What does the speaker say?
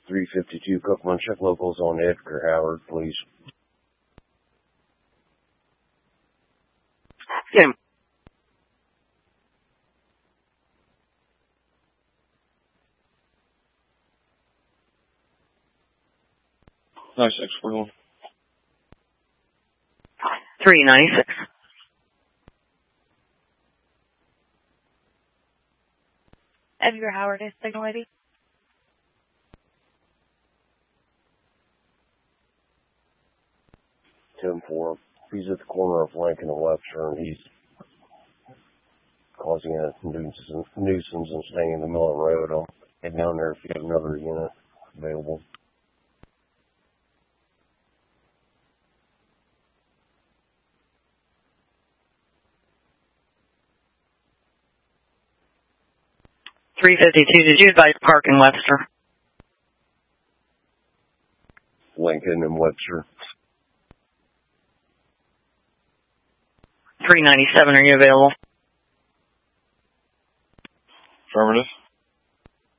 352 Cookman. Check locals on Edgar Howard, please. Tim. Nice, 641. 396. Edgar Howard is signal lady. 10-4. He's at the corner of Lincoln and Webster, and he's causing a nuisance and staying in the middle of the road. I'll head down there if you have another unit available. Did you advise Park and Webster? Lincoln and Webster. 397, are you available? Affirmative.